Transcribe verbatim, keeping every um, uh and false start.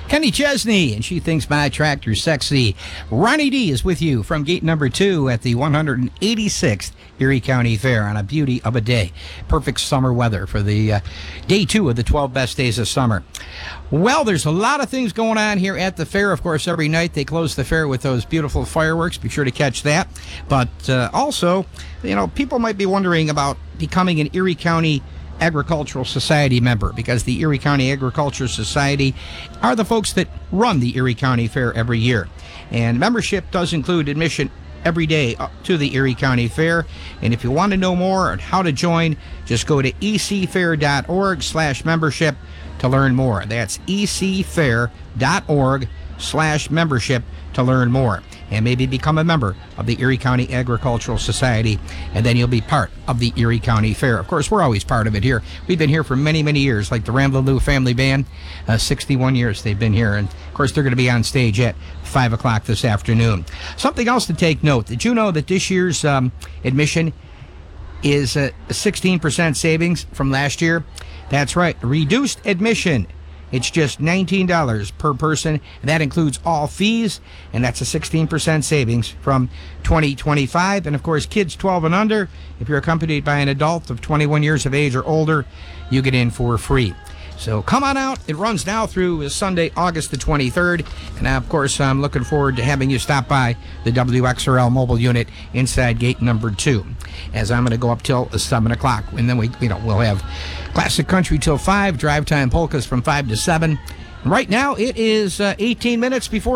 Kenny Chesney, and she thinks my tractor's sexy. Ronnie D is with you from gate number two at the one hundred eighty-sixth Erie County Fair on a beauty of a day. Perfect summer weather for the uh, day two of the twelve best days of summer. Well, there's a lot of things going on here at the fair. Of course, every night they close the fair with those beautiful fireworks. Be sure to catch that. But uh, also, you know, people might be wondering about becoming an Erie County Agricultural Society member, because the Erie County Agricultural Society are the folks that run the Erie County Fair every year. And membership does include admission every day up to the Erie County Fair. And if you want to know more on how to join, just go to e c fair dot org slash membership to learn more. That's e c fair dot org slash membership to learn more. And maybe become a member of the Erie County Agricultural Society, and then you'll be part of the Erie County Fair. Of course, we're always part of it here. We've been here for many, many years, like the Ramblin' Lou Family Band. Uh, sixty-one years they've been here, and of course, they're going to be on stage at five o'clock this afternoon. Something else to take note. Did you know that this year's um, admission is a sixteen percent savings from last year? That's right, reduced admission. It's just nineteen dollars per person, and that includes all fees, and that's a sixteen percent savings from twenty twenty-five. And of course, kids twelve and under, if you're accompanied by an adult of twenty-one years of age or older, you get in for free. So come on out. It runs now through Sunday, August the twenty-third. And of course, I'm looking forward to having you stop by the W X R L mobile unit inside gate number two, as I'm going to go up till seven o'clock. And then we, you know, we'll have classic country till five, drive time polkas from five to seven. Right now, it is uh, eighteen minutes before